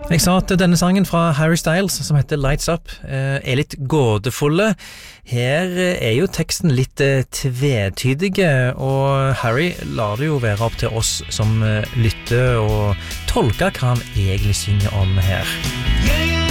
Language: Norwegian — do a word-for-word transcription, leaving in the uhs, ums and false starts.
Jeg sa at denne sangen fra Harry Styles, som heter Lights Up, er litt gådefulle. Her er jo teksten litt tvetydige, og Harry lar det jo være opp til oss som lytter og tolker hva han egentlig synger om her.